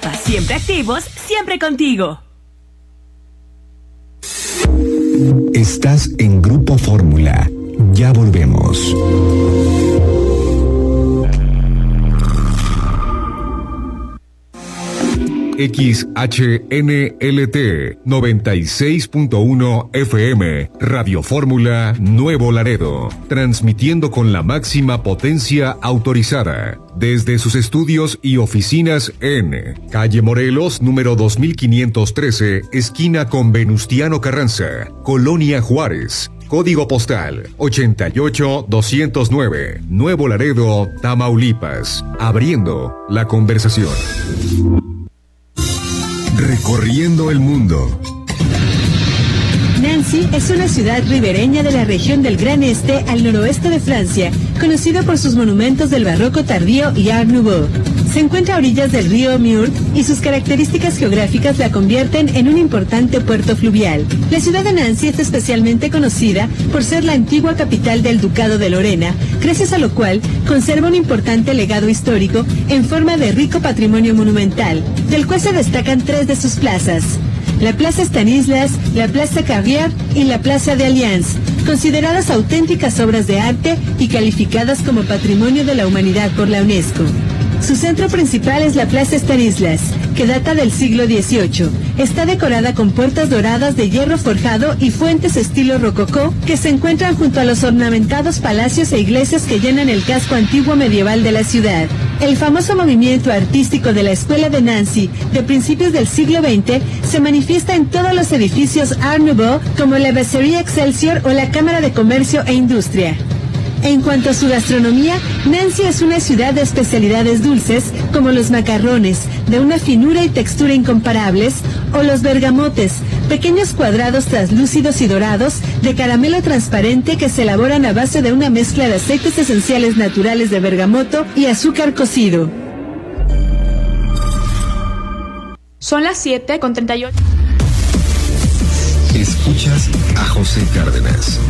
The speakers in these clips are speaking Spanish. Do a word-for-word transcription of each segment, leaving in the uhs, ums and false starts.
Tamaulipas, siempre activos, siempre contigo. Estás en Grupo Fórmula. Ya volvemos. X H N L T noventa y seis punto uno F M, Radio Fórmula Nuevo Laredo, transmitiendo con la máxima potencia autorizada, desde sus estudios y oficinas en Calle Morelos, número dos mil quinientos trece, esquina con Venustiano Carranza, Colonia Juárez. Código postal ochenta y ocho doscientos nueve, Nuevo Laredo, Tamaulipas. Abriendo la conversación. Recorriendo el mundo. Nancy es una ciudad ribereña de la región del Gran Este al noroeste de Francia, conocida por sus monumentos del barroco tardío y Art Nouveau. Se encuentra a orillas del río Meurthe y sus características geográficas la convierten en un importante puerto fluvial. La ciudad de Nancy es especialmente conocida por ser la antigua capital del Ducado de Lorena, gracias a lo cual conserva un importante legado histórico en forma de rico patrimonio monumental, del cual se destacan tres de sus plazas: la Plaza Stanislas, la Plaza Carrière y la Plaza de Allianz, consideradas auténticas obras de arte y calificadas como Patrimonio de la Humanidad por la UNESCO. Su centro principal es la Plaza Stanislas, que data del siglo dieciocho. Está decorada con puertas doradas de hierro forjado y fuentes estilo rococó que se encuentran junto a los ornamentados palacios e iglesias que llenan el casco antiguo medieval de la ciudad. El famoso movimiento artístico de la Escuela de Nancy de principios del siglo veinte se manifiesta en todos los edificios Art Nouveau, como la Brasserie Excelsior o la Cámara de Comercio e Industria. En cuanto a su gastronomía, Nancy es una ciudad de especialidades dulces, como los macarrones, de una finura y textura incomparables, o los bergamotes, pequeños cuadrados translúcidos y dorados de caramelo transparente que se elaboran a base de una mezcla de aceites esenciales naturales de bergamoto y azúcar cocido. Son las siete con treinta y ocho. Escuchas a José Cárdenas.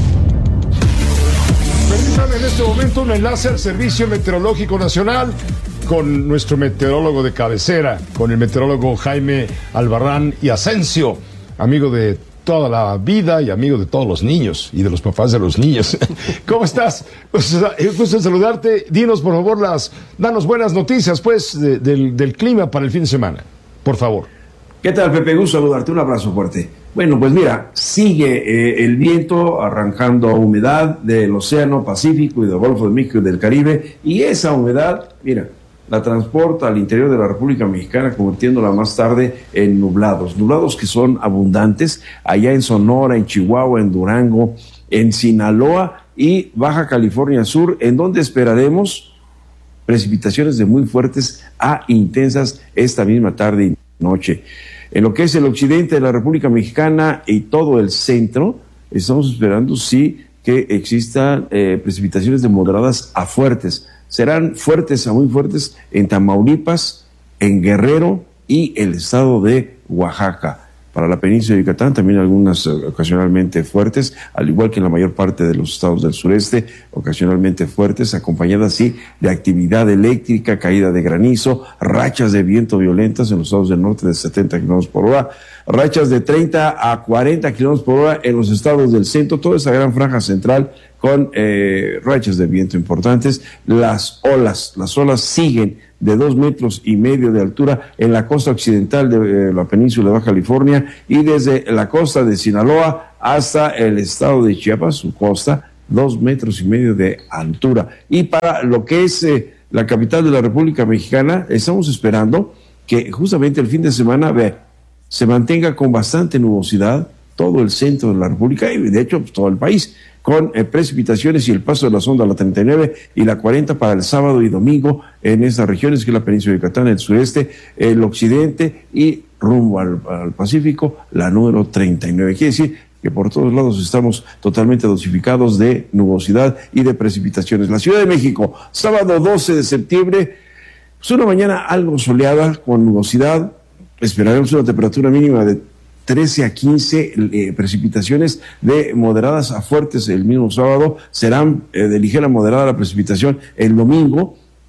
Permítame en este momento un enlace al Servicio Meteorológico Nacional con nuestro meteorólogo de cabecera, con el meteorólogo Jaime Albarrán y Asensio, amigo de toda la vida y amigo de todos los niños y de los papás de los niños. ¿Cómo estás? Pues, es gusto saludarte. Dinos, por favor, las, danos buenas noticias, pues, de, del, del clima para el fin de semana, por favor. ¿Qué tal, Pepe? Gusto saludarte. Un abrazo fuerte. Bueno, pues mira, sigue eh, el viento arrancando humedad del Océano Pacífico y del Golfo de México y del Caribe, y esa humedad, mira, la transporta al interior de la República Mexicana, convirtiéndola más tarde en nublados, nublados que son abundantes allá en Sonora, en Chihuahua, en Durango, en Sinaloa y Baja California Sur, en donde esperaremos precipitaciones de muy fuertes a intensas esta misma tarde y noche. En lo que es el occidente de la República Mexicana y todo el centro, estamos esperando sí que existan eh, precipitaciones de moderadas a fuertes. Serán fuertes a muy fuertes en Tamaulipas, en Guerrero y el estado de Oaxaca. Para la península de Yucatán también algunas ocasionalmente fuertes, al igual que en la mayor parte de los estados del sureste, ocasionalmente fuertes, acompañadas sí de actividad eléctrica, caída de granizo, rachas de viento violentas en los estados del norte de setenta kilómetros por hora, rachas de treinta a cuarenta kilómetros por hora en los estados del centro, toda esa gran franja central con eh, rachas de viento importantes. Las olas, las olas siguen de dos metros y medio de altura en la costa occidental de eh, la península de Baja California y desde la costa de Sinaloa hasta el estado de Chiapas, su costa, dos metros y medio de altura. Y para lo que es eh, la capital de la República Mexicana, estamos esperando que justamente el fin de semana ve, se mantenga con bastante nubosidad todo el centro de la República y de hecho todo el país, con eh, precipitaciones y el paso de la sonda, la treinta y nueve y la cuarenta para el sábado y domingo en estas regiones, que es la península de Yucatán, el sureste, el occidente y rumbo al, al Pacífico, la número treinta y nueve. Quiere decir que por todos lados estamos totalmente dosificados de nubosidad y de precipitaciones. La Ciudad de México, sábado doce de septiembre, pues una mañana algo soleada con nubosidad, esperaremos una temperatura mínima de trece a quince eh, precipitaciones de moderadas a fuertes el mismo sábado, serán eh, de ligera moderada la precipitación el domingo,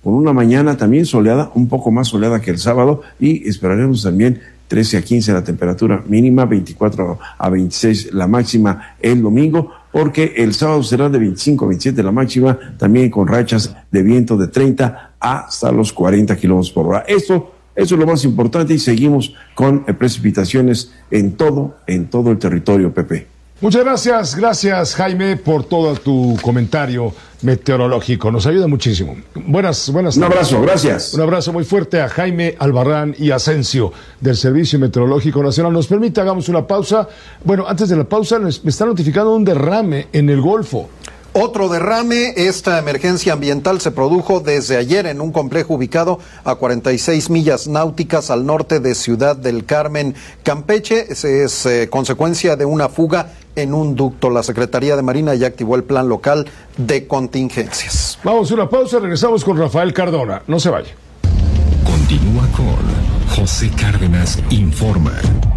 con una mañana también soleada, un poco más soleada que el sábado, y esperaremos también trece a quince la temperatura mínima, veinticuatro a veintiséis la máxima el domingo, porque el sábado será de veinticinco a veintisiete la máxima, también con rachas de viento de treinta hasta los cuarenta kilómetros por hora. Esto, eso es lo más importante, y seguimos con eh, precipitaciones en todo, en todo el territorio, Pepe. Muchas gracias, gracias Jaime por todo tu comentario meteorológico, nos ayuda muchísimo. Buenas, buenas Un tardes. abrazo, gracias. Un abrazo muy fuerte a Jaime Albarrán y Asensio del Servicio Meteorológico Nacional. Nos permite, hagamos una pausa. Bueno, antes de la pausa me está notificando un derrame en el Golfo. Otro derrame, esta emergencia ambiental se produjo desde ayer en un complejo ubicado a cuarenta y seis millas náuticas al norte de Ciudad del Carmen, Campeche. Es, es eh, consecuencia de una fuga en un ducto. La Secretaría de Marina ya activó el plan local de contingencias. Vamos a una pausa, regresamos con Rafael Cardona. No se vaya. Continúa con José Cárdenas Informa.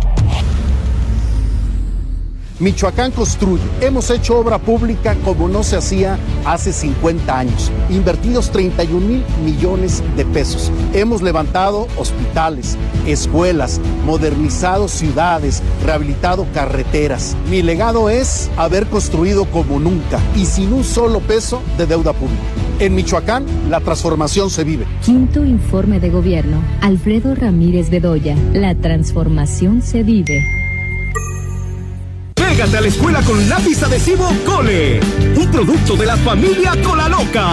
Michoacán construye. Hemos hecho obra pública como no se hacía hace cincuenta años. Invertidos treinta y un mil millones de pesos. Hemos levantado hospitales, escuelas, modernizado ciudades, rehabilitado carreteras. Mi legado es haber construido como nunca y sin un solo peso de deuda pública. En Michoacán, la transformación se vive. Quinto informe de gobierno. Alfredo Ramírez Bedoya. La transformación se vive. Pégate a la escuela con lápiz adhesivo Cole, un producto de la familia Cola Loca.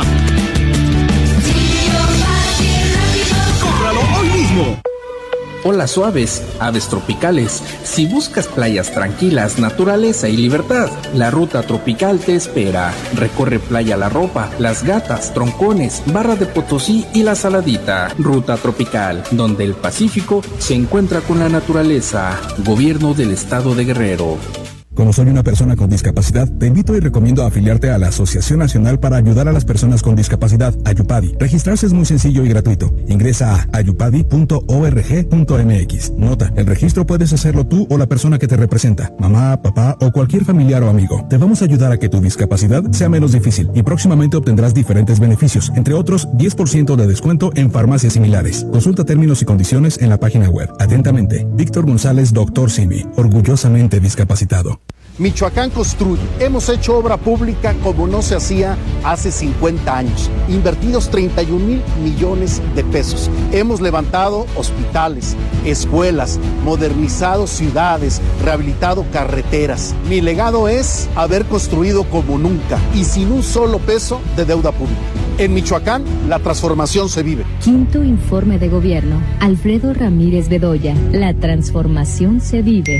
¡Cómpralo hoy mismo! Olas suaves, aves tropicales. Si buscas playas tranquilas, naturaleza y libertad, la ruta tropical te espera. Recorre Playa La Ropa, Las Gatas, Troncones, Barra de Potosí y La Saladita. Ruta tropical, donde el Pacífico se encuentra con la naturaleza. Gobierno del Estado de Guerrero. Como soy una persona con discapacidad, te invito y recomiendo afiliarte a la Asociación Nacional para Ayudar a las Personas con Discapacidad, Ayupadi. Registrarse es muy sencillo y gratuito. Ingresa a ayupadi punto org punto mx. Nota, el registro puedes hacerlo tú o la persona que te representa, mamá, papá o cualquier familiar o amigo. Te vamos a ayudar a que tu discapacidad sea menos difícil y próximamente obtendrás diferentes beneficios, entre otros diez por ciento de descuento en farmacias similares. Consulta términos y condiciones en la página web. Atentamente, Víctor González, doctor Simi, orgullosamente discapacitado. Michoacán construye. Hemos hecho obra pública como no se hacía hace cincuenta años. Invertidos treinta y un mil millones de pesos. Hemos levantado hospitales, escuelas, modernizado ciudades, rehabilitado carreteras. Mi legado es haber construido como nunca y sin un solo peso de deuda pública. En Michoacán, la transformación se vive. Quinto informe de gobierno. Alfredo Ramírez Bedoya. La transformación se vive.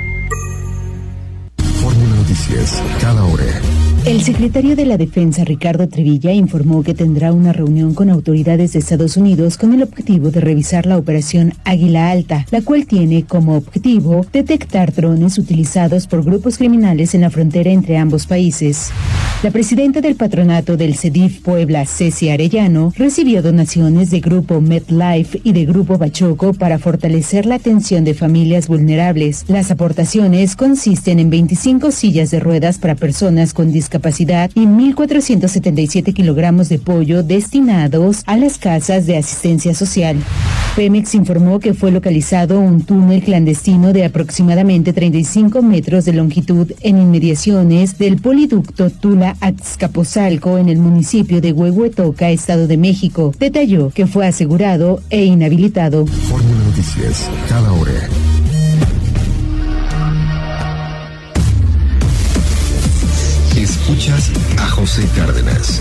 Fórmula Noticias, cada hora. El secretario de la Defensa, Ricardo Trevilla, informó que tendrá una reunión con autoridades de Estados Unidos con el objetivo de revisar la operación Águila Alta, la cual tiene como objetivo detectar drones utilizados por grupos criminales en la frontera entre ambos países. La presidenta del patronato del CEDIF Puebla, Ceci Arellano, recibió donaciones de Grupo MedLife y de Grupo Bachoco para fortalecer la atención de familias vulnerables. Las aportaciones consisten en veinticinco sillas de ruedas para personas con discapacidad y mil cuatrocientos setenta y siete kilogramos de pollo destinados a las casas de asistencia social. Pemex informó que fue localizado un túnel clandestino de aproximadamente treinta y cinco metros de longitud en inmediaciones del poliducto Tula-Azcapotzalco en el municipio de Huehuetoca, Estado de México. Detalló que fue asegurado e inhabilitado. Fórmula Noticias, cada hora. Escuchas a José Cárdenas.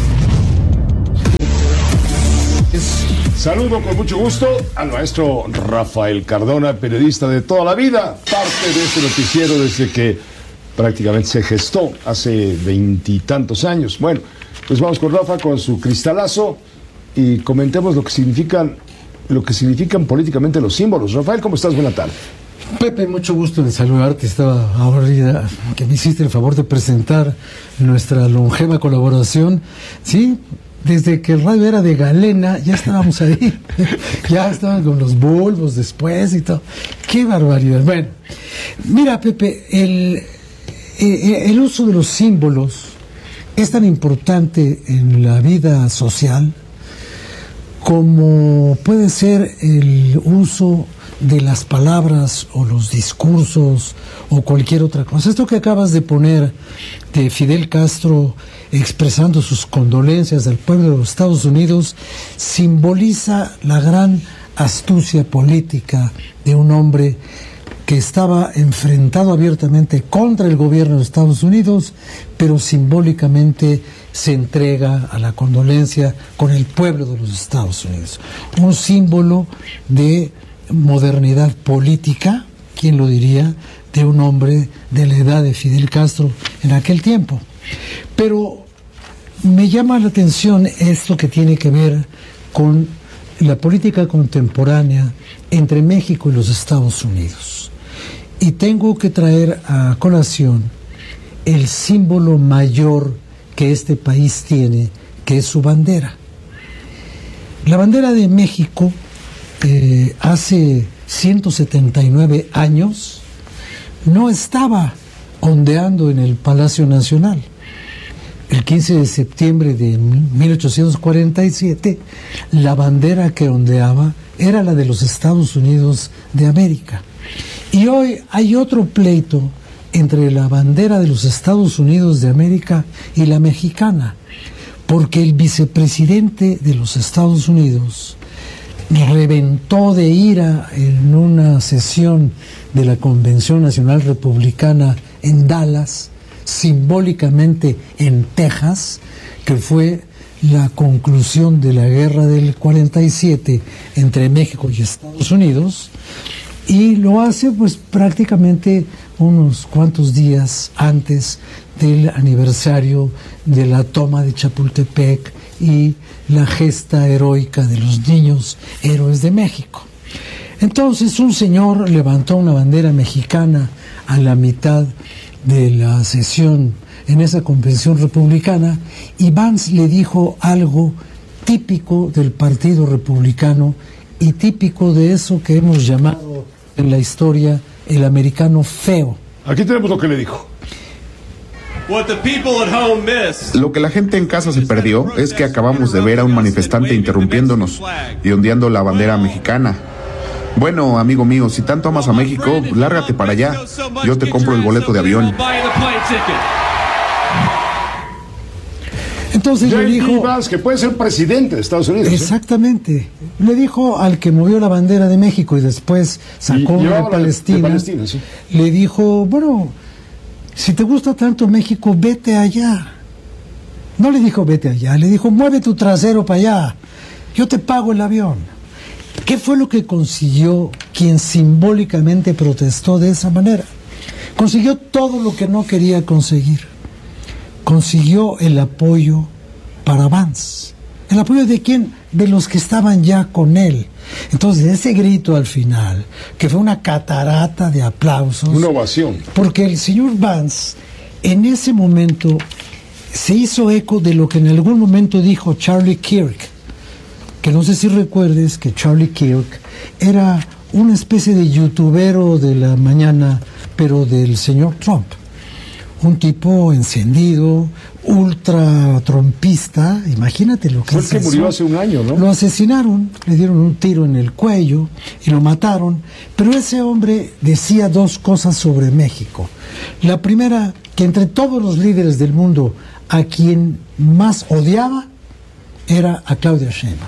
Saludo con mucho gusto al maestro Rafael Cardona, periodista de toda la vida, parte de este noticiero desde que prácticamente se gestó hace veintitantos años. Bueno, pues vamos con Rafa con su cristalazo y comentemos lo que significan, lo que significan políticamente los símbolos. Rafael, ¿cómo estás? Buena tarde. Pepe, mucho gusto en saludarte. Estaba ahorita que me hiciste el favor de presentar nuestra longeva colaboración. Sí, desde que el radio era de Galena, ya estábamos ahí. Ya estaban con los bulbos después y todo. ¡Qué barbaridad! Bueno, mira, Pepe, el, el uso de los símbolos es tan importante en la vida social como puede ser el uso de las palabras o los discursos o cualquier otra cosa. Esto que acabas de poner de Fidel Castro expresando sus condolencias al pueblo de los Estados Unidos simboliza la gran astucia política de un hombre que estaba enfrentado abiertamente contra el gobierno de Estados Unidos, pero simbólicamente se entrega a la condolencia con el pueblo de los Estados Unidos. Un símbolo de modernidad política, ¿quién lo diría?, de un hombre de la edad de Fidel Castro en aquel tiempo. Pero me llama la atención esto que tiene que ver con la política contemporánea entre México y los Estados Unidos. Y tengo que traer a colación el símbolo mayor que este país tiene, que es su bandera. La bandera de México, eh, hace ciento setenta y nueve años, no estaba ondeando en el Palacio Nacional. El quince de septiembre de mil ochocientos cuarenta y siete, la bandera que ondeaba era la de los Estados Unidos de América. Y hoy hay otro pleito entre la bandera de los Estados Unidos de América y la mexicana, porque el vicepresidente de los Estados Unidos reventó de ira en una sesión de la Convención Nacional Republicana en Dallas, simbólicamente en Texas, que fue la conclusión de la guerra del cuarenta y siete entre México y Estados Unidos, y lo hace pues prácticamente unos cuantos días antes del aniversario de la toma de Chapultepec y la gesta heroica de los niños héroes de México. Entonces un señor levantó una bandera mexicana a la mitad de la sesión en esa convención republicana y Vance le dijo algo típico del Partido Republicano y típico de eso que hemos llamado en la historia el americano feo. Aquí tenemos lo que le dijo. Lo que la gente en casa se perdió es que acabamos de ver a un manifestante interrumpiéndonos y ondeando la bandera mexicana. Bueno, amigo mío, si tanto amas a México, lárgate para allá. Yo te compro el boleto de avión. Entonces le dijo que puede ser presidente de Estados Unidos. Exactamente. ¿eh? Le dijo al que movió la bandera de México y después sacó una de Palestina. De Palestina sí. Le dijo, bueno, si te gusta tanto México, vete allá. No le dijo vete allá, le dijo mueve tu trasero para allá. Yo te pago el avión. ¿Qué fue lo que consiguió quien simbólicamente protestó de esa manera? Consiguió todo lo que no quería conseguir. Consiguió el apoyo para Vance. ¿El apoyo de quién? De los que estaban ya con él. Entonces ese grito al final, que fue una catarata de aplausos. Una ovación. Porque el señor Vance en ese momento se hizo eco de lo que en algún momento dijo Charlie Kirk. Que no sé si recuerdes que Charlie Kirk era una especie de youtubero de la mañana, pero del señor Trump. Un tipo encendido, ultra trompista, imagínate lo que es. Fue el que murió hace un año, ¿no? Lo asesinaron, le dieron un tiro en el cuello y lo mataron, pero ese hombre decía dos cosas sobre México. La primera, que entre todos los líderes del mundo, a quien más odiaba era a Claudia Sheinbaum.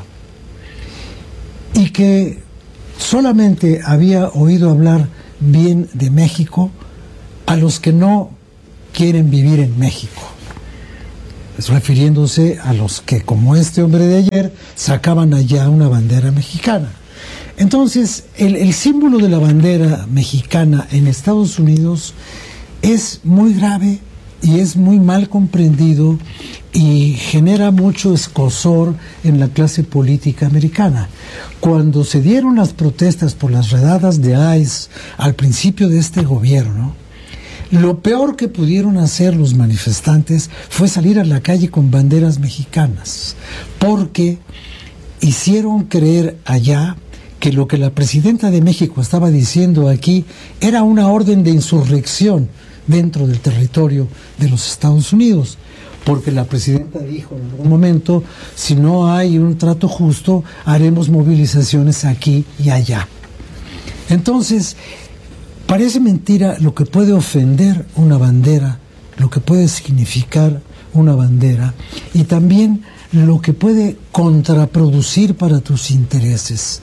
Y que solamente había oído hablar bien de México a los que no quieren vivir en México, es refiriéndose a los que, como este hombre de ayer, sacaban allá una bandera mexicana. Entonces, el, el símbolo de la bandera mexicana en Estados Unidos es muy grave y es muy mal comprendido y genera mucho escozor en la clase política americana. Cuando se dieron las protestas por las redadas de ICE al principio de este gobierno, lo peor que pudieron hacer los manifestantes fue salir a la calle con banderas mexicanas, porque hicieron creer allá que lo que la presidenta de México estaba diciendo aquí era una orden de insurrección dentro del territorio de los Estados Unidos, porque la presidenta dijo en algún momento, si no hay un trato justo, haremos movilizaciones aquí y allá. Entonces, parece mentira lo que puede ofender una bandera, lo que puede significar una bandera, y también lo que puede contraproducir para tus intereses.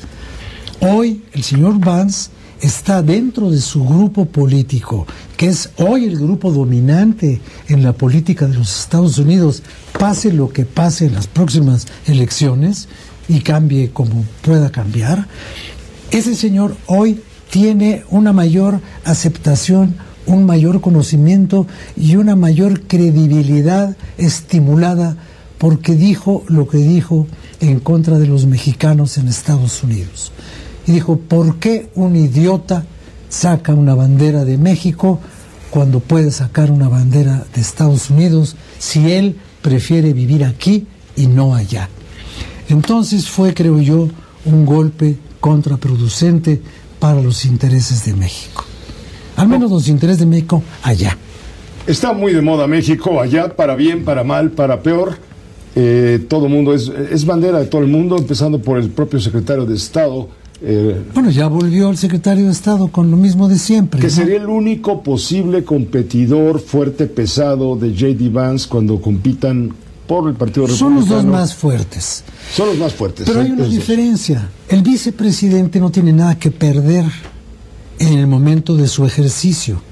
Hoy el señor Vance está dentro de su grupo político, que es hoy el grupo dominante en la política de los Estados Unidos, pase lo que pase en las próximas elecciones y cambie como pueda cambiar. Ese señor hoy tiene una mayor aceptación, un mayor conocimiento y una mayor credibilidad estimulada porque dijo lo que dijo en contra de los mexicanos en Estados Unidos. Y dijo, ¿por qué un idiota saca una bandera de México cuando puede sacar una bandera de Estados Unidos si él prefiere vivir aquí y no allá? Entonces fue, creo yo, un golpe contraproducente para los intereses de México. Al menos los intereses de México allá. Está muy de moda México allá, para bien, para mal, para peor. Eh, todo el mundo es, es bandera de todo el mundo, empezando por el propio secretario de Estado. Eh, bueno, ya volvió el secretario de Estado con lo mismo de siempre. Que ¿no? sería el único posible competidor fuerte, pesado de J D Vance cuando compitan por el Partido Republicano. Son los dos más fuertes. Son los más fuertes. Pero ¿eh? hay una Esos. diferencia. El vicepresidente no tiene nada que perder en el momento de su ejercicio.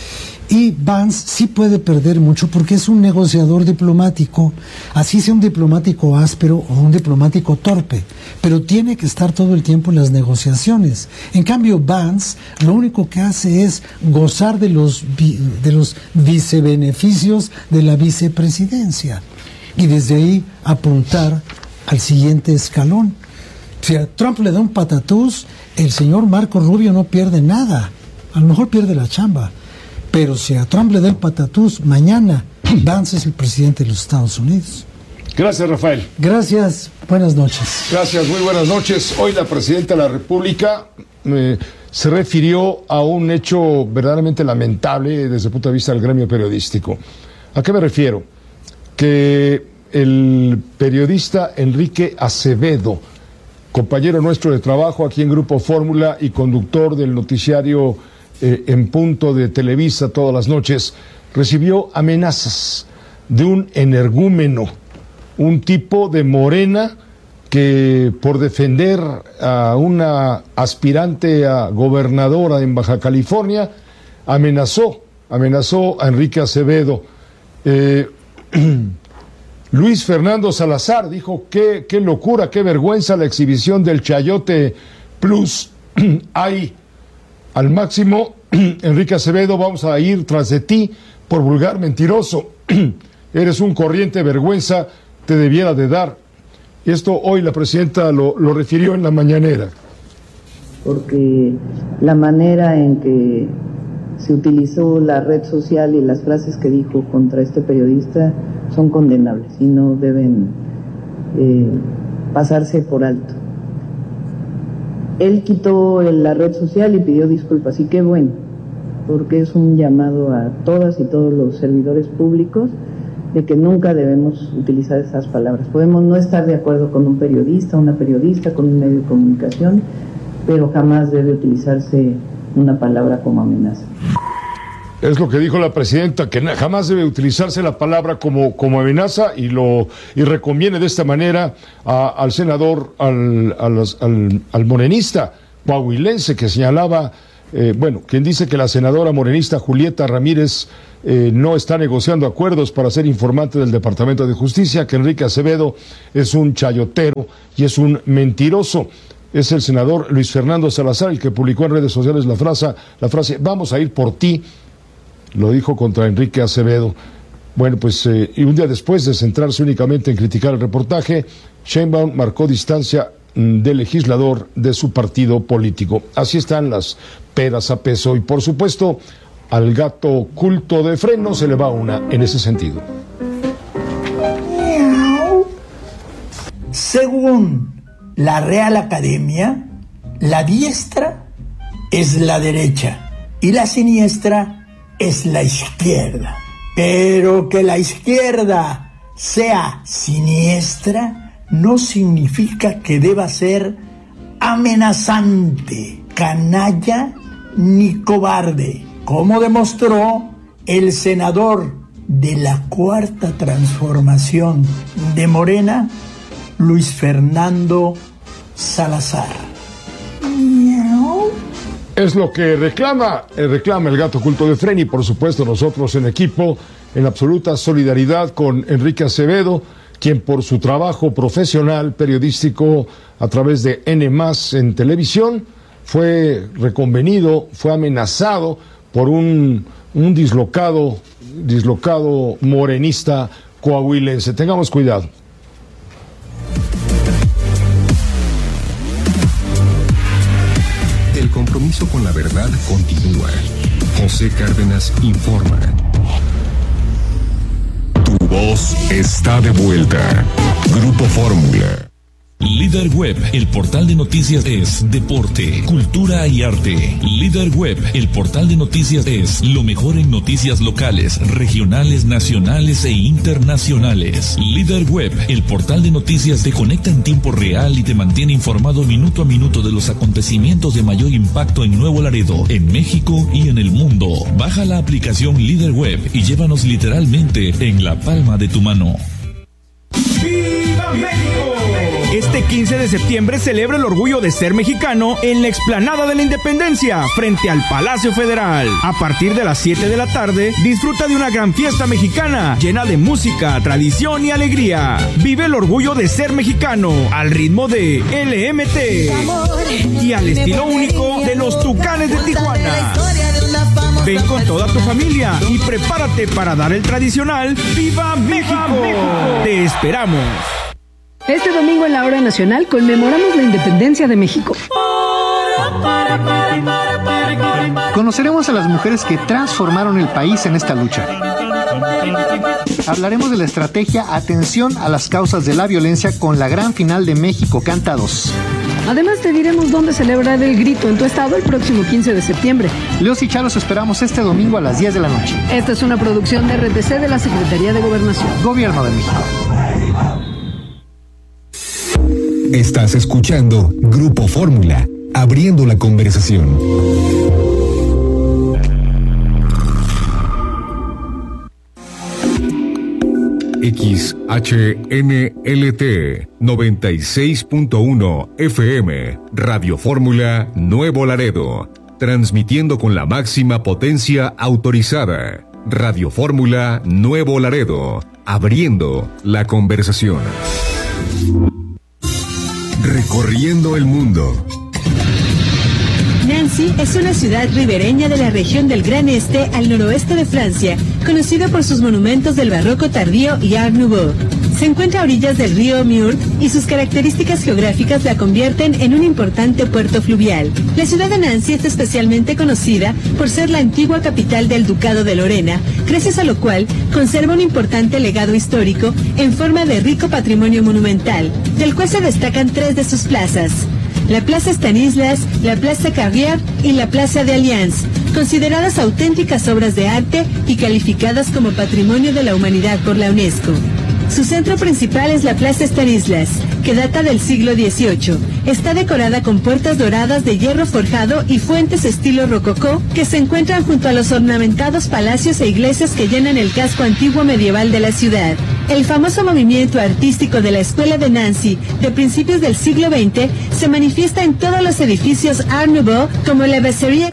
Y Vance sí puede perder mucho porque es un negociador diplomático, así sea un diplomático áspero o un diplomático torpe, pero tiene que estar todo el tiempo en las negociaciones. En cambio, Vance lo único que hace es gozar de los, de los vicebeneficios de la vicepresidencia y desde ahí apuntar al siguiente escalón. Si a Trump le da un patatús, el señor Marco Rubio no pierde nada, a lo mejor pierde la chamba. Pero si a Trump le da el patatús, mañana Vance es el presidente de los Estados Unidos. Gracias, Rafael. Gracias, buenas noches. Gracias, muy buenas noches. Hoy la presidenta de la República eh, se refirió a un hecho verdaderamente lamentable desde el punto de vista del gremio periodístico. ¿A qué me refiero? Que el periodista Enrique Acevedo, compañero nuestro de trabajo aquí en Grupo Fórmula y conductor del noticiario Eh, en punto de Televisa todas las noches, recibió amenazas de un energúmeno, un tipo de Morena que por defender a una aspirante a gobernadora en Baja California amenazó, amenazó a Enrique Acevedo. Eh, Luis Fernando Salazar dijo que qué locura, qué vergüenza la exhibición del Chayote Plus. Hay al máximo, Enrique Acevedo, vamos a ir tras de ti por vulgar mentiroso. Eres un corriente vergüenza, te debiera de dar. Esto hoy la presidenta lo, lo refirió en la mañanera. Porque la manera en que se utilizó la red social y las frases que dijo contra este periodista son condenables y no deben eh, pasarse por alto. Él quitó la red social y pidió disculpas, y qué bueno, porque es un llamado a todas y todos los servidores públicos de que nunca debemos utilizar esas palabras. Podemos no estar de acuerdo con un periodista, una periodista, con un medio de comunicación, pero jamás debe utilizarse una palabra como amenaza. Es lo que dijo la presidenta, que jamás debe utilizarse la palabra como, como amenaza, y lo y reconviene de esta manera a, al senador, al, al, al, al morenista coahuilense que señalaba, eh, bueno, quien dice que la senadora morenista Julieta Ramírez eh, no está negociando acuerdos para ser informante del Departamento de Justicia, que Enrique Acevedo es un chayotero y es un mentiroso. Es el senador Luis Fernando Salazar el que publicó en redes sociales la frase, la frase vamos a ir por ti. Lo dijo contra Enrique Acevedo. Bueno, pues eh, y un día después de centrarse únicamente en criticar el reportaje, Sheinbaum marcó distancia mm, del legislador de su partido político. Así están las peras a peso y por supuesto al gato culto de freno se le va una en ese sentido. Según la Real Academia, la diestra es la derecha y la siniestra es la izquierda. Pero que la izquierda sea siniestra no significa que deba ser amenazante, canalla ni cobarde, como demostró el senador de la Cuarta Transformación de Morena, Luis Fernando Salazar. Es lo que reclama, eh, reclama el gato oculto de Fren, y por supuesto nosotros en equipo, en absoluta solidaridad con Enrique Acevedo, quien por su trabajo profesional periodístico a través de N más en televisión fue reconvenido, fue amenazado por un, un dislocado, dislocado morenista coahuilense. Tengamos cuidado. El compromiso con la verdad continúa. José Cárdenas informa. Tu voz está de vuelta. Grupo Fórmula. Líder Web, el portal de noticias es deporte, cultura y arte. Líder Web, el portal de noticias es lo mejor en noticias locales, regionales, nacionales e internacionales. Líder Web, el portal de noticias te conecta en tiempo real y te mantiene informado minuto a minuto de los acontecimientos de mayor impacto en Nuevo Laredo, en México y en el mundo. Baja la aplicación Líder Web y llévanos literalmente en la palma de tu mano. ¡Viva México! Este quince de septiembre celebra el orgullo de ser mexicano en la explanada de la Independencia, frente al Palacio Federal. A partir de las siete de la tarde, disfruta de una gran fiesta mexicana, llena de música, tradición y alegría. Vive el orgullo de ser mexicano, al ritmo de L M T y al estilo único de los Tucanes de Tijuana. Ven con toda tu familia y prepárate para dar el tradicional ¡Viva México! ¡Te esperamos! Este domingo en la Hora Nacional conmemoramos la independencia de México. Conoceremos a las mujeres que transformaron el país en esta lucha. Hablaremos de la estrategia Atención a las causas de la violencia con la gran final de México Canta dos. Además te diremos dónde celebrar el grito en tu estado el próximo quince de septiembre. Leos y Chalos esperamos este domingo a las diez de la noche. Esta es una producción de R T C de la Secretaría de Gobernación. Gobierno de México. Estás escuchando Grupo Fórmula, abriendo la conversación. X H N L T noventa y seis punto uno F M, Radio Fórmula Nuevo Laredo, transmitiendo con la máxima potencia autorizada. Radio Fórmula Nuevo Laredo, abriendo la conversación. Recorriendo el mundo. Nancy es una ciudad ribereña de la región del Gran Este al noroeste de Francia, conocida por sus monumentos del barroco tardío y Art Nouveau. Se encuentra a orillas del río Meurthe y sus características geográficas la convierten en un importante puerto fluvial. La ciudad de Nancy es especialmente conocida por ser la antigua capital del Ducado de Lorena, gracias a lo cual conserva un importante legado histórico en forma de rico patrimonio monumental, del cual se destacan tres de sus plazas: la Plaza Stanislas, la Plaza Carrière y la Plaza de Allianz, consideradas auténticas obras de arte y calificadas como Patrimonio de la Humanidad por la UNESCO. Su centro principal es la Plaza Stanislas, que data del siglo dieciocho. Está decorada con puertas doradas de hierro forjado y fuentes estilo rococó que se encuentran junto a los ornamentados palacios e iglesias que llenan el casco antiguo medieval de la ciudad. El famoso movimiento artístico de la Escuela de Nancy de principios del siglo veinte se manifiesta en todos los edificios Art Nouveau como la Brasserie.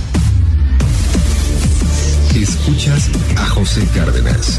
Escuchas a José Cárdenas.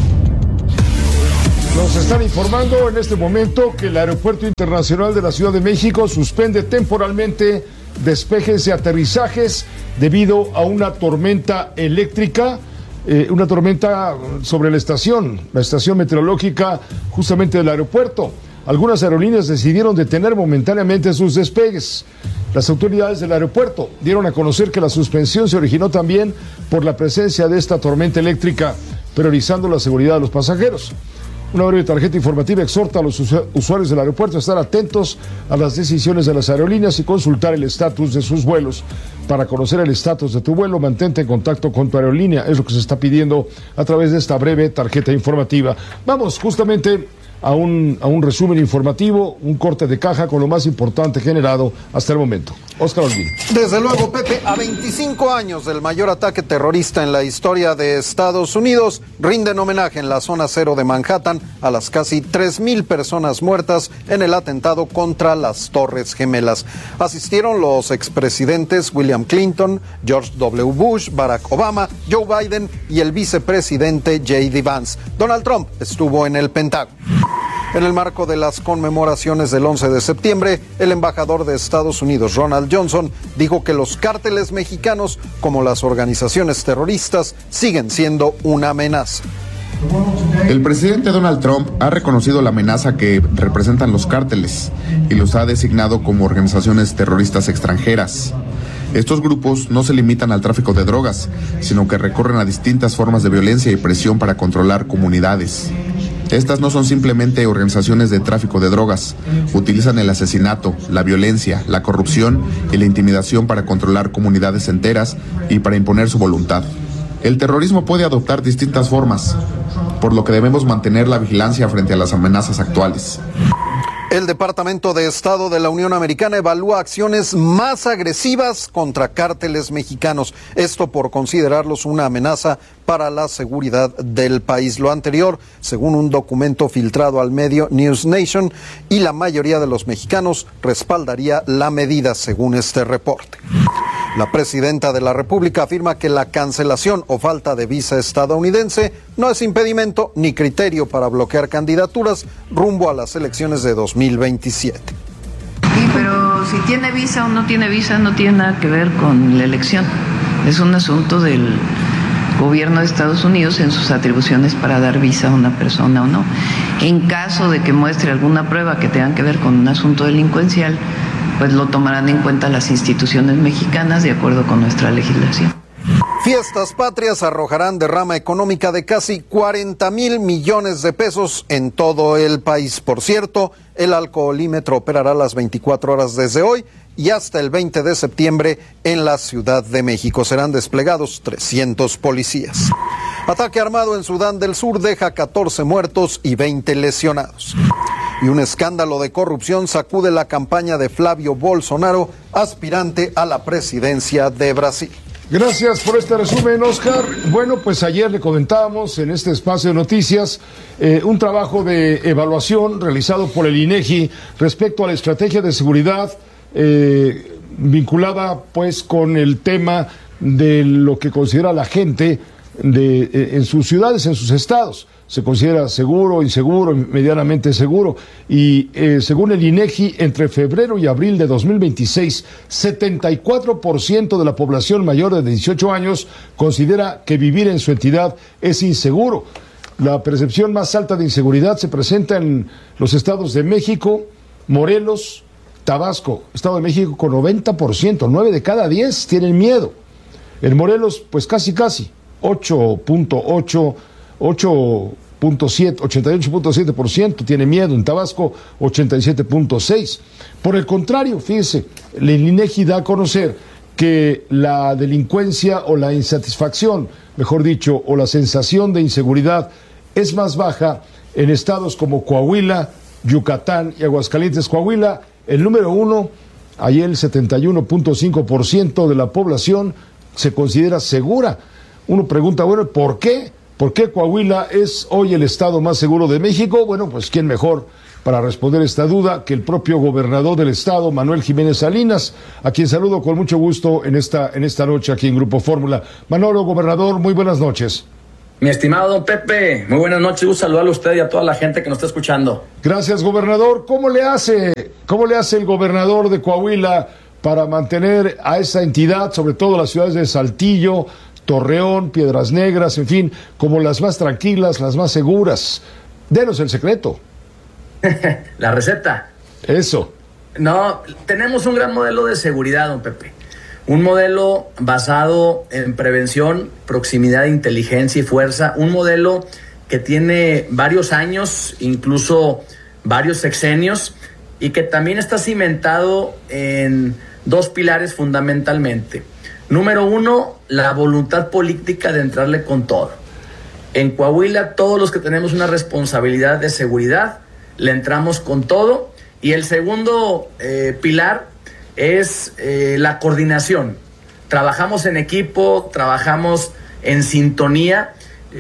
Nos están informando en este momento que el Aeropuerto Internacional de la Ciudad de México suspende temporalmente despejes y aterrizajes debido a una tormenta eléctrica, eh, una tormenta sobre la estación, la estación meteorológica justamente del aeropuerto. Algunas aerolíneas decidieron detener momentáneamente sus despegues. Las autoridades del aeropuerto dieron a conocer que la suspensión se originó también por la presencia de esta tormenta eléctrica, priorizando la seguridad de los pasajeros. Una breve tarjeta informativa exhorta a los usuarios del aeropuerto a estar atentos a las decisiones de las aerolíneas y consultar el estatus de sus vuelos. Para conocer el estatus de tu vuelo, mantente en contacto con tu aerolínea. Es lo que se está pidiendo a través de esta breve tarjeta informativa. Vamos justamente a un, a un resumen informativo, un corte de caja con lo más importante generado hasta el momento. Óscar Olguín. Desde luego, Pepe, a veinticinco años del mayor ataque terrorista en la historia de Estados Unidos, rinden homenaje en la zona cero de Manhattan a las casi tres mil personas muertas en el atentado contra las Torres Gemelas. Asistieron los expresidentes William Clinton, George W. Bush, Barack Obama, Joe Biden y el vicepresidente J D. Vance. Donald Trump estuvo en el Pentágono. En el marco de las conmemoraciones del once de septiembre, el embajador de Estados Unidos, Ronald Johnson, dijo que los cárteles mexicanos, como las organizaciones terroristas, siguen siendo una amenaza. El presidente Donald Trump ha reconocido la amenaza que representan los cárteles y los ha designado como organizaciones terroristas extranjeras. Estos grupos no se limitan al tráfico de drogas, sino que recurren a distintas formas de violencia y presión para controlar comunidades. Estas no son simplemente organizaciones de tráfico de drogas, utilizan el asesinato, la violencia, la corrupción y la intimidación para controlar comunidades enteras y para imponer su voluntad. El terrorismo puede adoptar distintas formas, por lo que debemos mantener la vigilancia frente a las amenazas actuales. El Departamento de Estado de la Unión Americana evalúa acciones más agresivas contra cárteles mexicanos, esto por considerarlos una amenaza para la seguridad del país. Lo anterior, según un documento filtrado al medio News Nation, y la mayoría de los mexicanos respaldaría la medida, según este reporte. La presidenta de la República afirma que la cancelación o falta de visa estadounidense no es impedimento ni criterio para bloquear candidaturas rumbo a las elecciones de dos mil veintisiete. Sí, pero si tiene visa o no tiene visa no tiene nada que ver con la elección. Es un asunto del gobierno de Estados Unidos en sus atribuciones para dar visa a una persona o no. En caso de que muestre alguna prueba que tenga que ver con un asunto delincuencial, pues lo tomarán en cuenta las instituciones mexicanas de acuerdo con nuestra legislación. Fiestas Patrias arrojarán derrama económica de casi cuarenta mil millones de pesos en todo el país. Por cierto, el alcoholímetro operará las veinticuatro horas desde hoy y hasta el veinte de septiembre en la Ciudad de México. Serán desplegados trescientos policías. Ataque armado en Sudán del Sur deja catorce muertos y veinte lesionados. Y un escándalo de corrupción sacude la campaña de Flavio Bolsonaro, aspirante a la presidencia de Brasil. Gracias por este resumen, Oscar. Bueno, pues ayer le comentábamos en este espacio de noticias eh, un trabajo de evaluación realizado por el INEGI respecto a la estrategia de seguridad eh, vinculada pues con el tema de lo que considera la gente de, eh, en sus ciudades, en sus estados. Se considera seguro, inseguro, medianamente seguro. Y eh, según el INEGI, entre febrero y abril de dos mil veintiséis, setenta y cuatro por ciento de la población mayor de dieciocho años considera que vivir en su entidad es inseguro. La percepción más alta de inseguridad se presenta en los estados de México, Morelos, Tabasco. Estado de México con noventa por ciento, nueve de cada diez tienen miedo. En Morelos, pues casi casi, ocho punto ocho ocho punto siete, ochenta y ocho punto siete por ciento tiene miedo. En Tabasco, ochenta y siete punto seis. Por el contrario, fíjese, el INEGI da a conocer que la delincuencia o la insatisfacción, mejor dicho, o la sensación de inseguridad es más baja en estados como Coahuila, Yucatán y Aguascalientes. Coahuila, el número uno, ahí el setenta y uno punto cinco por ciento de la población se considera segura. Uno pregunta, bueno, ¿por qué? ¿Por qué Coahuila es hoy el estado más seguro de México? Bueno, pues quién mejor para responder esta duda que el propio gobernador del estado, Manuel Jiménez Salinas, a quien saludo con mucho gusto en esta, en esta noche aquí en Grupo Fórmula. Manolo, gobernador, muy buenas noches. Mi estimado don Pepe, muy buenas noches, un saludarle a usted y a toda la gente que nos está escuchando. Gracias, gobernador. ¿Cómo le hace, cómo le hace el gobernador de Coahuila para mantener a esa entidad, sobre todo las ciudades de Saltillo, Torreón, Piedras Negras, en fin, como las más tranquilas, las más seguras? Denos el secreto. La receta. Eso. No, tenemos un gran modelo de seguridad, don Pepe. Un modelo basado en prevención, proximidad, inteligencia y fuerza. Un modelo que tiene varios años, incluso varios sexenios, y que también está cimentado en dos pilares fundamentalmente. Número uno, la voluntad política de entrarle con todo. En Coahuila, todos los que tenemos una responsabilidad de seguridad, le entramos con todo. Y el segundo eh, pilar es eh, la coordinación. Trabajamos en equipo, trabajamos en sintonía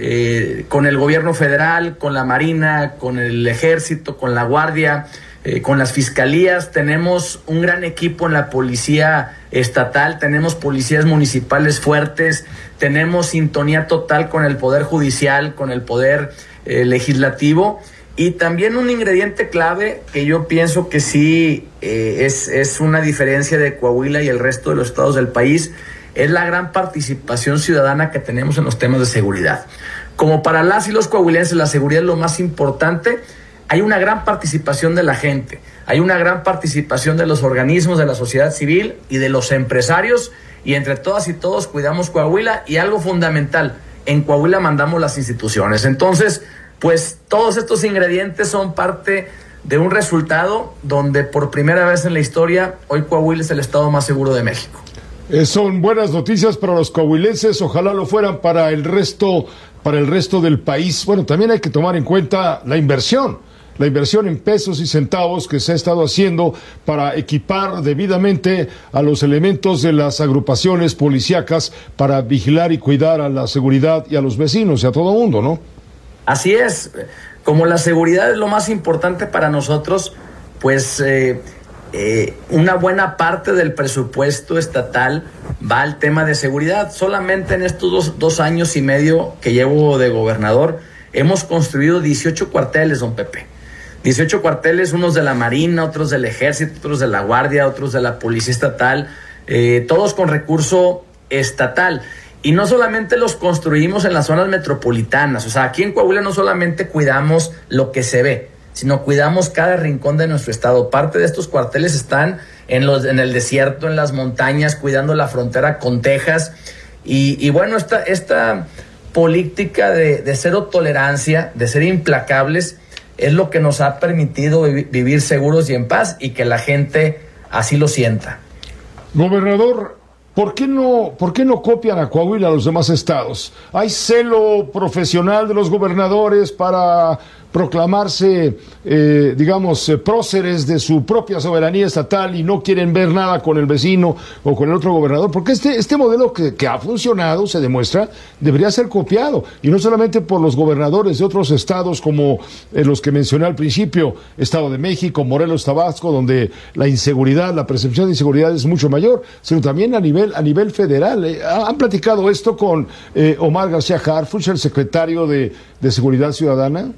eh, con el gobierno federal, con la Marina, con el Ejército, con la Guardia, eh, con las fiscalías. Tenemos un gran equipo en la policía estatal, tenemos policías municipales fuertes, tenemos sintonía total con el Poder Judicial, con el Poder eh, Legislativo. Y también un ingrediente clave que yo pienso que sí eh, es, es una diferencia de Coahuila y el resto de los estados del país, es la gran participación ciudadana que tenemos en los temas de seguridad. Como para las y los coahuilenses la seguridad es lo más importante, hay una gran participación de la gente, hay una gran participación de los organismos de la sociedad civil y de los empresarios, y entre todas y todos cuidamos Coahuila. Y algo fundamental, en Coahuila mandamos las instituciones. Entonces, pues todos estos ingredientes son parte de un resultado donde por primera vez en la historia, hoy Coahuila es el estado más seguro de México. Eh, son buenas noticias para los coahuilenses, ojalá lo fueran para el resto, para el resto del país. Bueno, también hay que tomar en cuenta la inversión, la inversión en pesos y centavos que se ha estado haciendo para equipar debidamente a los elementos de las agrupaciones policíacas para vigilar y cuidar a la seguridad y a los vecinos y a todo mundo, ¿no? Así es, como la seguridad es lo más importante para nosotros, pues eh, eh, una buena parte del presupuesto estatal va al tema de seguridad. Solamente en estos dos, dos años y medio que llevo de gobernador, hemos construido dieciocho cuarteles, don Pepe. dieciocho cuarteles, unos de la Marina, otros del Ejército, otros de la Guardia, otros de la Policía Estatal, eh, todos con recurso estatal. Y no solamente los construimos en las zonas metropolitanas, o sea, aquí en Coahuila no solamente cuidamos lo que se ve, sino cuidamos cada rincón de nuestro estado. Parte de estos cuarteles están en, los, en el desierto, en las montañas, cuidando la frontera con Texas. Y, y bueno, esta, esta política de, de cero tolerancia, de ser implacables, es lo que nos ha permitido vi- vivir seguros y en paz, y que la gente así lo sienta. Gobernador, ¿Por qué no, por qué no copian a Coahuila a los demás estados? ¿Hay celo profesional de los gobernadores para proclamarse, eh, digamos, eh, próceres de su propia soberanía estatal y no quieren ver nada con el vecino o con el otro gobernador? Porque este, este modelo que, que ha funcionado, se demuestra, debería ser copiado, y no solamente por los gobernadores de otros estados como eh, los que mencioné al principio, Estado de México, Morelos, Tabasco, donde la inseguridad, la percepción de inseguridad es mucho mayor, sino también a nivel, a nivel federal. Eh, ¿Han platicado esto con eh, Omar García Harfuch, el secretario de, de Seguridad Ciudadana?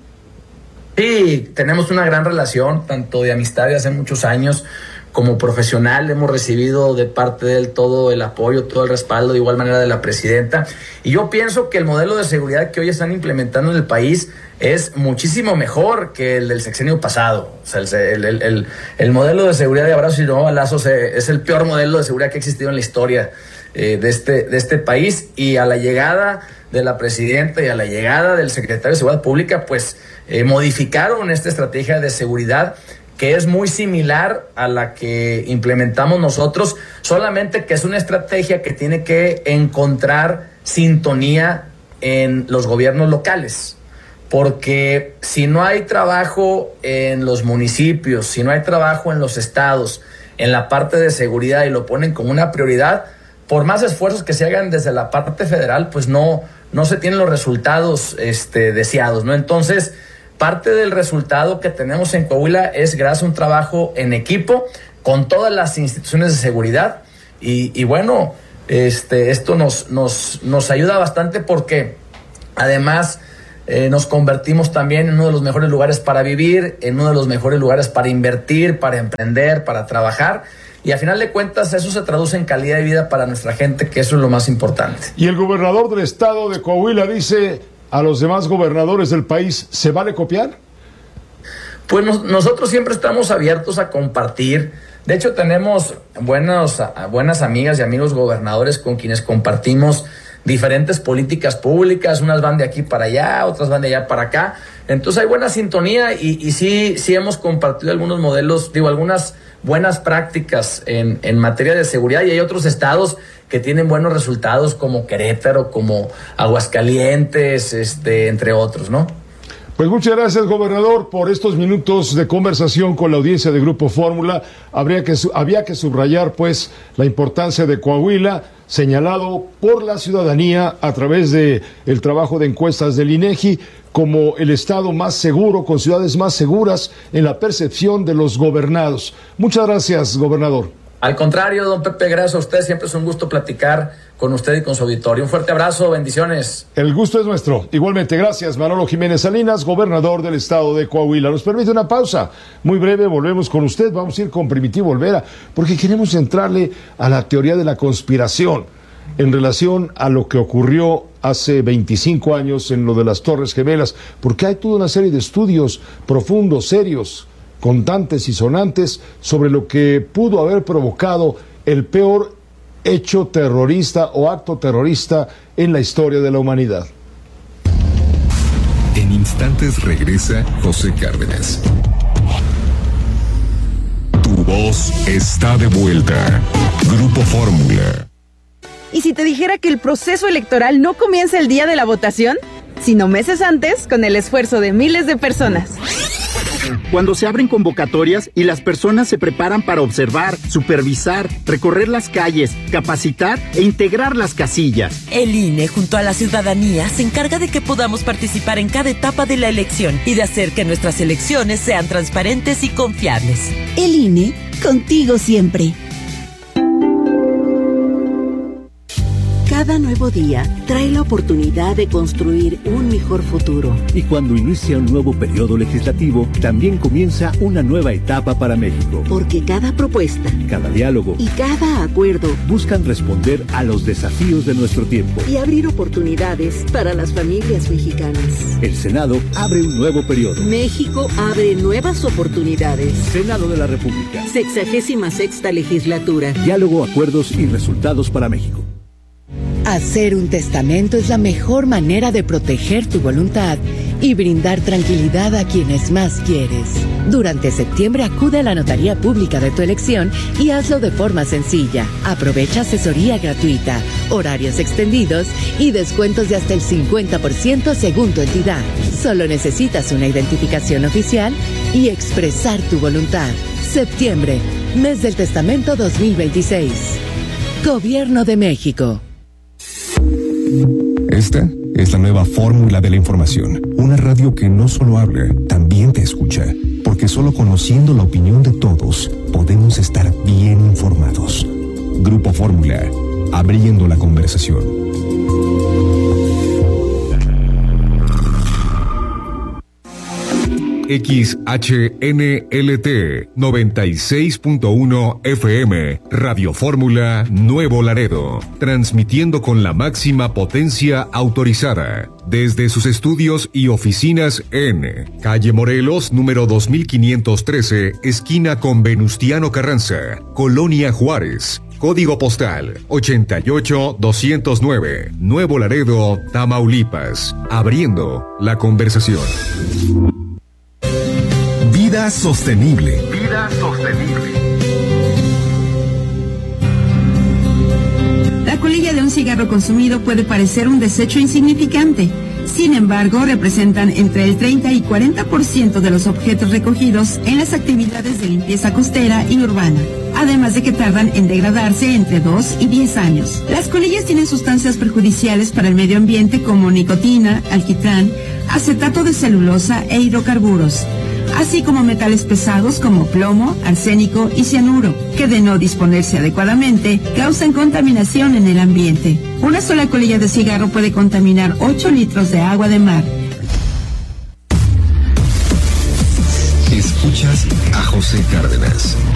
Sí, tenemos una gran relación, tanto de amistad de hace muchos años como profesional. Hemos recibido de parte de él todo el apoyo, todo el respaldo, de igual manera de la presidenta. Y yo pienso que el modelo de seguridad que hoy están implementando en el país es muchísimo mejor que el del sexenio pasado. O sea, el, el, el, el modelo de seguridad de abrazos y no balazos es el peor modelo de seguridad que ha existido en la historia eh, de, este, de este país. Y a la llegada de la presidenta y a la llegada del secretario de Seguridad Pública, pues eh, modificaron esta estrategia de seguridad, que es muy similar a la que implementamos nosotros, solamente que es una estrategia que tiene que encontrar sintonía en los gobiernos locales. Porque si no hay trabajo en los municipios, si no hay trabajo en los estados, en la parte de seguridad, y lo ponen como una prioridad, por más esfuerzos que se hagan desde la parte federal, pues no, no se tienen los resultados este, deseados, ¿no? Entonces, parte del resultado que tenemos en Coahuila es gracias a un trabajo en equipo con todas las instituciones de seguridad. Y, y bueno, este, esto nos, nos, nos ayuda bastante, porque además eh, nos convertimos también en uno de los mejores lugares para vivir, en uno de los mejores lugares para invertir, para emprender, para trabajar. Y a final de cuentas eso se traduce en calidad de vida para nuestra gente, que eso es lo más importante. Y el gobernador del estado de Coahuila dice a los demás gobernadores del país, ¿se vale copiar? Pues nos, nosotros siempre estamos abiertos a compartir. De hecho, tenemos buenos, buenas amigas y amigos gobernadores con quienes compartimos diferentes políticas públicas. Unas van de aquí para allá, otras van de allá para acá. Entonces hay buena sintonía, y, y sí, sí hemos compartido algunos modelos, digo, algunas buenas prácticas en, en materia de seguridad, y hay otros estados que tienen buenos resultados como Querétaro, como Aguascalientes, este, entre otros, ¿no? Pues muchas gracias, gobernador, por estos minutos de conversación con la audiencia de Grupo Fórmula. Habría que, había que subrayar, pues, la importancia de Coahuila, señalado por la ciudadanía a través de el trabajo de encuestas del INEGI como el estado más seguro, con ciudades más seguras en la percepción de los gobernados. Muchas gracias, gobernador. Al contrario, don Pepe, gracias a usted. Siempre es un gusto platicar con usted y con su auditorio. Un fuerte abrazo, bendiciones. El gusto es nuestro. Igualmente, gracias, Manolo Jiménez Salinas, gobernador del estado de Coahuila. Nos permite una pausa muy breve, volvemos con usted. Vamos a ir con Primitivo Olvera, porque queremos entrarle a la teoría de la conspiración en relación a lo que ocurrió hace veinticinco años en lo de las Torres Gemelas, porque hay toda una serie de estudios profundos, serios, contantes y sonantes sobre lo que pudo haber provocado el peor hecho terrorista o acto terrorista en la historia de la humanidad. En instantes regresa José Cárdenas. Tu voz está de vuelta. Grupo Fórmula. ¿Y si te dijera que el proceso electoral no comienza el día de la votación, sino meses antes, con el esfuerzo de miles de personas? Cuando se abren convocatorias y las personas se preparan para observar, supervisar, recorrer las calles, capacitar e integrar las casillas. El I N E, junto a la ciudadanía, se encarga de que podamos participar en cada etapa de la elección y de hacer que nuestras elecciones sean transparentes y confiables. El I N E, contigo siempre. Cada nuevo día trae la oportunidad de construir un mejor futuro. Y cuando inicia un nuevo periodo legislativo, también comienza una nueva etapa para México. Porque cada propuesta, cada diálogo y cada acuerdo buscan responder a los desafíos de nuestro tiempo y abrir oportunidades para las familias mexicanas. El Senado abre un nuevo periodo. México abre nuevas oportunidades. Senado de la República. Sexagésima sexta legislatura. Diálogo, acuerdos y resultados para México. Hacer un testamento es la mejor manera de proteger tu voluntad y brindar tranquilidad a quienes más quieres. Durante septiembre acude a la notaría pública de tu elección y hazlo de forma sencilla. Aprovecha asesoría gratuita, horarios extendidos y descuentos de hasta el cincuenta por ciento según tu entidad. Solo necesitas una identificación oficial y expresar tu voluntad. Septiembre, mes del testamento dos mil veintiséis. Gobierno de México. Esta es la nueva fórmula de la información. Una radio que no solo habla, también te escucha. Porque solo conociendo la opinión de todos, podemos estar bien informados. Grupo Fórmula, abriendo la conversación. X H N L T noventa y seis punto uno F M, Radio Fórmula Nuevo Laredo, transmitiendo con la máxima potencia autorizada, desde sus estudios y oficinas en Calle Morelos, número dos mil quinientos trece, esquina con Venustiano Carranza, Colonia Juárez. Código postal ochenta y ocho doscientos nueve, Nuevo Laredo, Tamaulipas, abriendo la conversación. Vida sostenible. Vida sostenible. La colilla de un cigarro consumido puede parecer un desecho insignificante. Sin embargo, representan entre el treinta y cuarenta por ciento de los objetos recogidos en las actividades de limpieza costera y urbana. Además de que tardan en degradarse entre dos y diez años. Las colillas tienen sustancias perjudiciales para el medio ambiente como nicotina, alquitrán, acetato de celulosa e hidrocarburos, así como metales pesados como plomo, arsénico y cianuro, que de no disponerse adecuadamente causan contaminación en el ambiente. Una sola colilla de cigarro puede contaminar ocho litros de agua de mar. Escuchas a José Cárdenas.